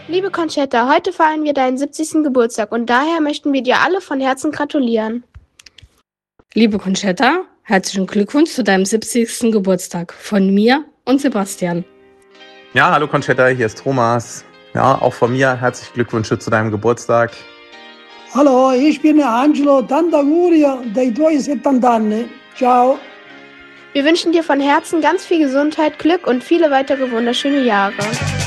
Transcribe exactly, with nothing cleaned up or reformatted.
Liebe Conchetta, heute feiern wir deinen siebzigsten Geburtstag und daher möchten wir dir alle von Herzen gratulieren. Liebe Conchetta, herzlichen Glückwunsch zu deinem siebzigsten Geburtstag von mir und Sebastian. Ja, hallo Conchetta, hier ist Thomas. Ja, auch von mir herzliche Glückwünsche zu deinem Geburtstag. Hallo, ich bin Angelo, tanti auguri dei tuoi settanta anni. Ciao. Wir wünschen dir von Herzen ganz viel Gesundheit, Glück und viele weitere wunderschöne Jahre.